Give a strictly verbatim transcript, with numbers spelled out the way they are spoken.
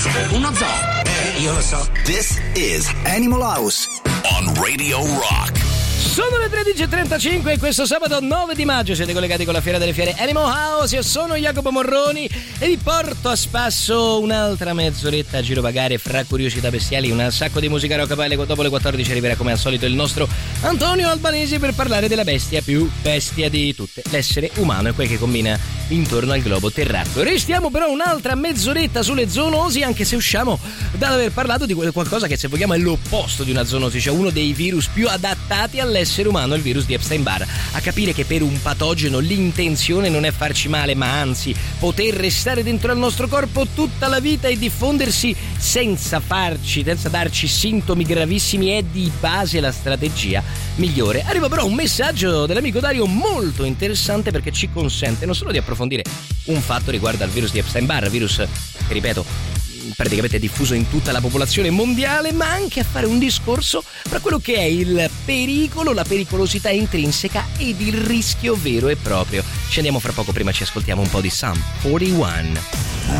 Uno zoo. Eh, io lo so. This is Animal House on Radio Rock. Sono le tredici e trentacinque e questo sabato nove di maggio siete collegati con la Fiera delle Fiere Animal House. Io sono Jacopo Morroni e vi porto a spasso un'altra mezz'oretta a girovagare fra curiosità bestiali, un sacco di musica rock. Poi dopo le quattordici arriverà come al solito il nostro Antonio Albanesi per parlare della bestia più bestia di tutte, l'essere umano e quel che combina intorno al globo terracqueo. Restiamo però un'altra mezz'oretta sulle zoonosi, anche se usciamo dall'aver parlato di qualcosa che, se vogliamo, è l'opposto di una zoonosi, cioè uno dei virus più adattati all'essere umano, il virus di Epstein-Barr. A capire che per un patogeno l'intenzione non è farci male, ma anzi poter restare dentro al nostro corpo tutta la vita e diffondersi senza farci, senza darci sintomi gravissimi è di base la strategia migliore. Arriva però un messaggio dell'amico Dario molto interessante, perché ci consente non solo di approfondire un fatto riguardo al virus di Epstein-Barr, virus che, ripeto, praticamente diffuso in tutta la popolazione mondiale, ma anche a fare un discorso fra quello che è il pericolo, la pericolosità intrinseca ed il rischio vero e proprio. Ci andiamo fra poco, prima ci ascoltiamo un po' di Sum quarantuno.